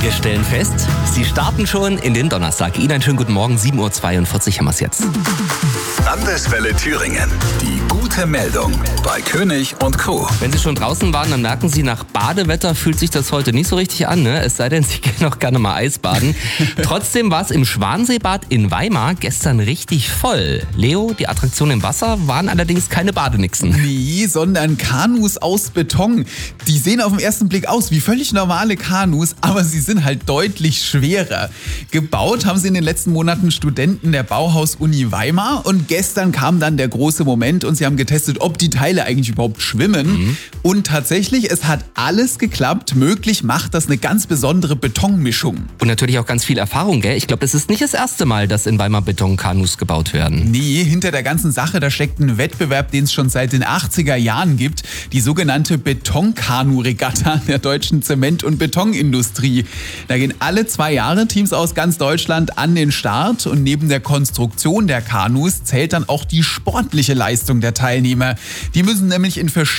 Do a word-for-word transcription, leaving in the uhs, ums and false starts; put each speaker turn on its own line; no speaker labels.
Wir stellen fest, Sie starten schon in den Donnerstag. Ihnen einen schönen guten Morgen, sieben Uhr zweiundvierzig haben wir es jetzt.
Landeswelle Thüringen. Die gute Meldung bei König und Co.
Wenn Sie schon draußen waren, dann merken Sie, nach Badewetter fühlt sich das heute nicht so richtig an, ne? Es sei denn, Sie gehen auch gerne mal Eisbaden. Trotzdem war es im Schwanseebad in Weimar gestern richtig voll. Leo, die Attraktionen im Wasser waren allerdings keine Badenixen.
Nee, sondern Kanus aus Beton. Die sehen auf den ersten Blick aus wie völlig normale Kanus, aber sie sind halt deutlich schwerer. Gebaut haben sie in den letzten Monaten Studenten der Bauhaus-Uni Weimar und gestern kam dann der große Moment und sie haben getestet, ob die Teile eigentlich überhaupt schwimmen. Mhm. Und tatsächlich, es hat alles geklappt. Möglich macht das eine ganz besondere Betonmischung.
Und natürlich auch ganz viel Erfahrung, gell? Ich glaube, es ist nicht das erste Mal, dass in Weimar Betonkanus gebaut werden.
Nee, hinter der ganzen Sache, da steckt ein Wettbewerb, den es schon seit den achtziger Jahren gibt. Die sogenannte Betonkanu-Regatta der deutschen Zement- und Betonindustrie. Da gehen alle zwei Jahre Teams aus ganz Deutschland an den Start. Und neben der Konstruktion der Kanus zählt dann auch die sportliche Leistung der Teilnehmer. Die müssen nämlich in verschiedenen